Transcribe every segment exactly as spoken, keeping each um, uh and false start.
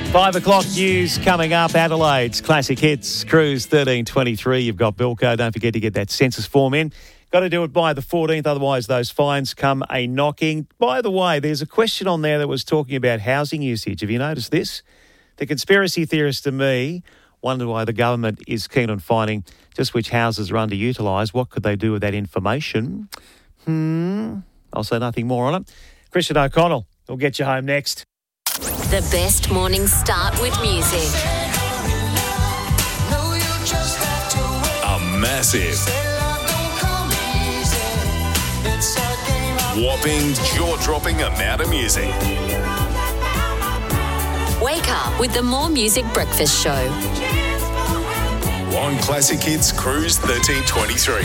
Five o'clock news coming up. Adelaide's Classic Hits Cruise thirteen twenty-three. You've got Bilco. Don't forget to get that census form in. Got to do it by the fourteenth, otherwise those fines come a knocking. By the way, there's a question on there that was talking about housing usage. Have you noticed this? The conspiracy theorist to me wonder why the government is keen on finding just which houses are underutilised. What could they do with that information? Hmm. I'll say nothing more on it. Christian O'Connell will get you home next. The best morning start with music. A massive, whopping, jaw-dropping amount of music. Wake up with the More Music Breakfast Show. On Classic Hits Cruise thirteen twenty-three.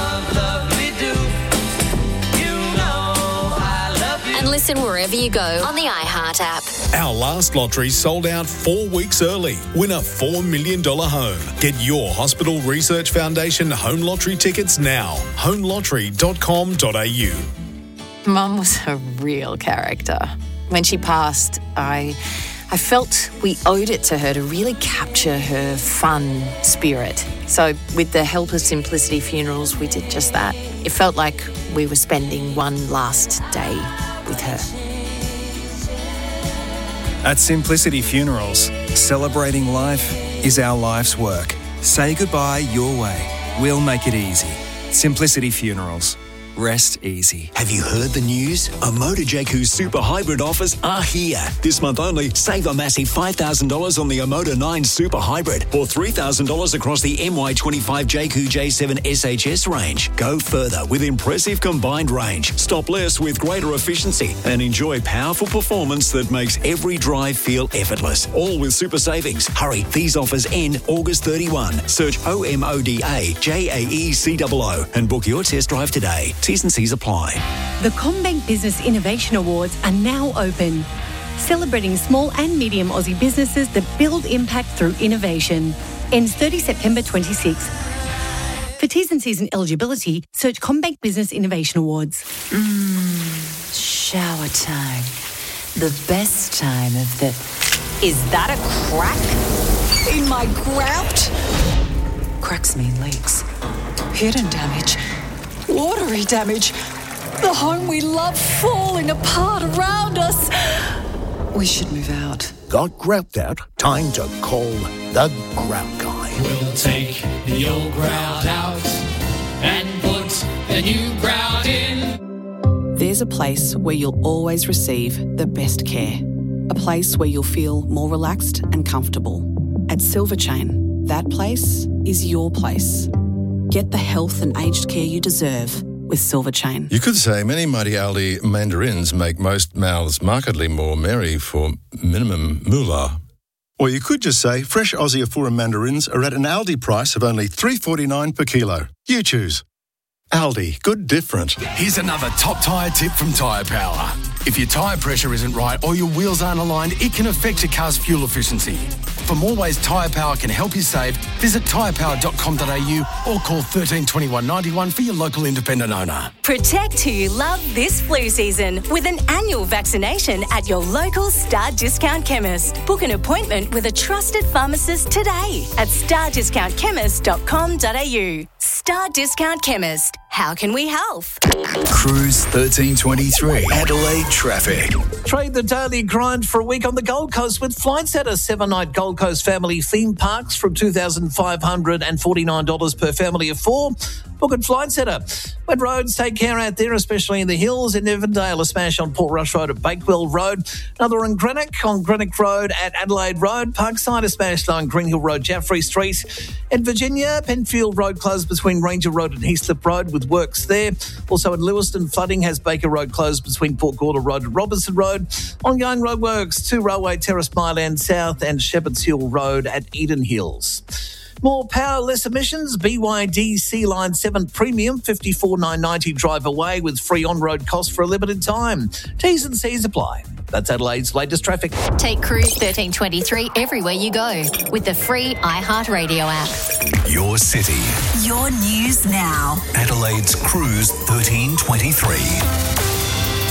And listen wherever you go on the iHeart app. Our last lottery sold out four weeks early. Win a four million dollars home. Get your Hospital Research Foundation home lottery tickets now. home lottery dot com dot a u. Mum was a real character. When she passed, I I felt we owed it to her to really capture her fun spirit. So with the help of Simplicity Funerals, we did just that. It felt like we were spending one last day with her. At Simplicity Funerals, celebrating life is our life's work. Say goodbye your way. We'll make it easy. Simplicity Funerals. Rest easy. Have you heard the news? Omoda Jayco Super Hybrid offers are here. This month only, save a massive five thousand dollars on the Omoda nine Super Hybrid or three thousand dollars across the M Y twenty-five Jayco J seven S H S range. Go further with impressive combined range. Stop less with greater efficiency and enjoy powerful performance that makes every drive feel effortless. All with super savings. Hurry, these offers end August thirty-first. Search O M O D A J A E C O O and book your test drive today. T's and C's apply. The CommBank Business Innovation Awards are now open, celebrating small and medium Aussie businesses that build impact through innovation. Ends thirtieth September twenty-sixth. For T's and C's and eligibility, search CommBank Business Innovation Awards. Mmm, shower time. The best time of the... Is that a crack in my grout? Cracks mean leaks. Hidden damage. Watery damage. The home we love falling apart around us. We should move out. Got grout out? Time to call the Grout Guy. We'll take the old grout out and put the new grout in. There's a place where you'll always receive the best care. A place where you'll feel more relaxed and comfortable. At Silver Chain, that place is your place. Get the health and aged care you deserve with Silver Chain. You could say many mighty Aldi mandarins make most mouths markedly more merry for minimum moolah. Or you could just say fresh Aussie Afura mandarins are at an Aldi price of only three dollars forty-nine per kilo. You choose. Aldi, good different. Here's another top tyre tip from Tyre Power. If your tyre pressure isn't right or your wheels aren't aligned, it can affect your car's fuel efficiency. For more ways Tyre Power can help you save, visit tyre power dot com dot a u or call one three two one, nine one for your local independent owner. Protect who you love this flu season with an annual vaccination at your local Star Discount Chemist. Book an appointment with a trusted pharmacist today at star discount chemist dot com dot a u. Star Discount Chemist. How can we help? Cruise thirteen twenty-three. Adelaide traffic. Trade the daily grind for a week on the Gold Coast with Flight Centre. Seven-night Gold Coast family theme parks from two thousand five hundred forty-nine dollars per family of four. Book at Flight Centre. Wet roads, take care out there, especially in the hills. In Evandale, a smash on Port Rush Road at Bakewell Road. Another in Greenock, on Greenock Road at Adelaide Road. Parkside, a smash on Green Hill Road, Jaffrey Street. In Virginia, Penfield Road closed between Ranger Road and Heathcliff Road with works there. Also in Lewiston, flooding has Baker Road closed between Port Gorda Road and Robertson Road. Ongoing road works to Railway Terrace, Mile End South and Shepherd's Hill Road at Eden Hills. More power, less emissions. B Y D C Line seven Premium, fifty-four thousand nine hundred ninety drive away with free on-road costs for a limited time. T's and C's apply. That's Adelaide's latest traffic. Take Cruise thirteen twenty-three everywhere you go with the free iHeartRadio app. Your city. Your news now. Adelaide's Cruise thirteen twenty-three.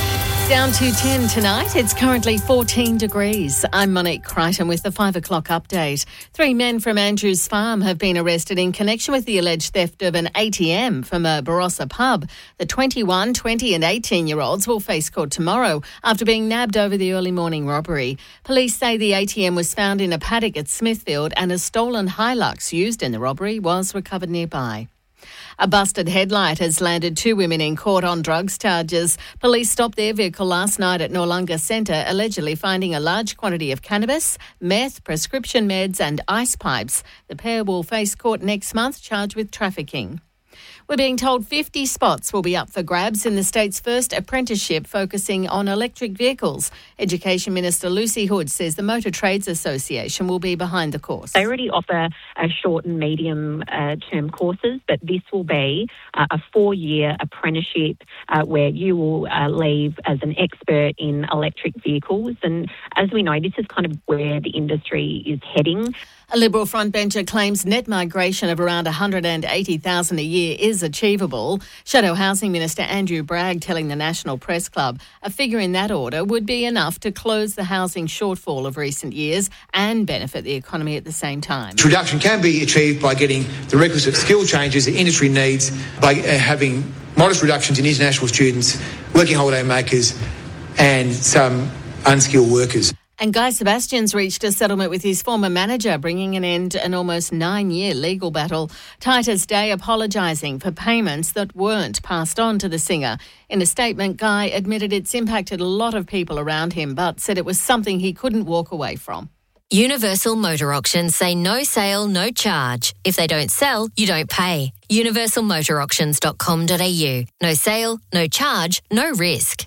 Down to ten tonight. It's currently fourteen degrees. I'm Monique Crichton with the five o'clock update. Three men from Andrews Farm have been arrested in connection with the alleged theft of an A T M from a Barossa pub. The twenty-one, twenty and eighteen-year-olds will face court tomorrow after being nabbed over the early morning robbery. Police say the A T M was found in a paddock at Smithfield and a stolen Hilux used in the robbery was recovered nearby. A busted headlight has landed two women in court on drugs charges. Police stopped their vehicle last night at Noarlunga Centre, allegedly finding a large quantity of cannabis, meth, prescription meds and ice pipes. The pair will face court next month, charged with trafficking. We're being told fifty spots will be up for grabs in the state's first apprenticeship focusing on electric vehicles. Education Minister Lucy Hood says the Motor Trades Association will be behind the course. They already offer uh, short and medium uh, term courses, but this will be uh, a four-year apprenticeship uh, where you will uh, leave as an expert in electric vehicles. And as we know, this is kind of where the industry is heading. A Liberal frontbencher claims net migration of around one hundred eighty thousand a year is achievable. Shadow Housing Minister Andrew Bragg telling the National Press Club a figure in that order would be enough to close the housing shortfall of recent years and benefit the economy at the same time. This reduction can be achieved by getting the requisite skill changes the industry needs, by uh, having modest reductions in international students, working holiday makers and some unskilled workers. And Guy Sebastian's reached a settlement with his former manager, bringing an end to an almost nine-year legal battle. Titus Day apologising for payments that weren't passed on to the singer. In a statement, Guy admitted it's impacted a lot of people around him, but said it was something he couldn't walk away from. Universal Motor Auctions say no sale, no charge. If they don't sell, you don't pay. universal motor auctions dot com dot a u. No sale, no charge, no risk.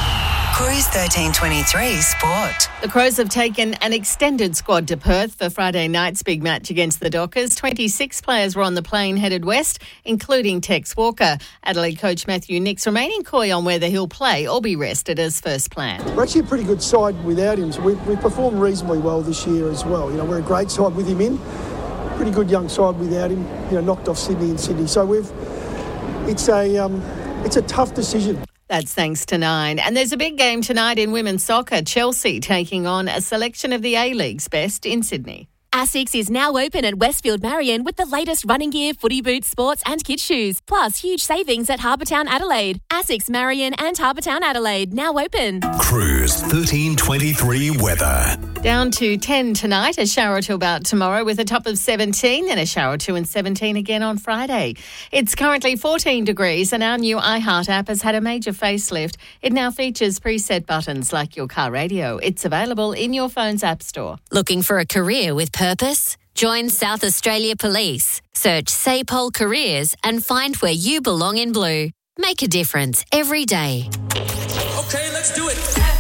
Cruise thirteen twenty-three Sport. The Crows have taken an extended squad to Perth for Friday night's big match against the Dockers. twenty-six players were on the plane headed west, including Tex Walker. Adelaide coach Matthew Nicks remaining coy on whether he'll play or be rested as first plan. We're actually a pretty good side without him. So we, we performed reasonably well this year as well. You know, we're a great side with him in. Pretty good young side without him. You know, knocked off Sydney and Sydney. So we've. It's a um, it's a tough decision. That's thanks to Nine. And there's a big game tonight in women's soccer. Chelsea taking on a selection of the A-League's best in Sydney. Asics is now open at Westfield Marion with the latest running gear, footy boots, sports and kids shoes. Plus huge savings at Harbour Town Adelaide. Asics Marion and Harbour Town Adelaide now open. Cruise thirteen twenty-three weather. Down to ten tonight, a shower or two about tomorrow with a top of seventeen, then a shower or two and seventeen again on Friday. It's currently fourteen degrees and our new iHeart app has had a major facelift. It now features preset buttons like your car radio. It's available in your phone's app store. Looking for a career with purpose? Join South Australia Police. Search SAPOL Careers and find where you belong in blue. Make a difference every day. Okay, let's do it.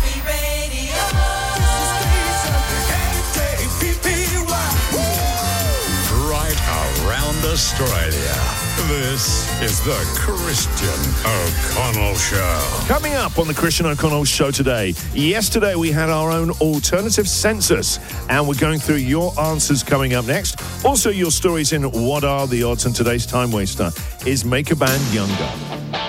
Around Australia. This is the Christian O'Connell Show. Coming up on the Christian O'Connell Show today. Yesterday we had our own alternative census and we're going through your answers coming up next. Also your stories in What Are the Odds, and today's time waster is Make a Band Younger.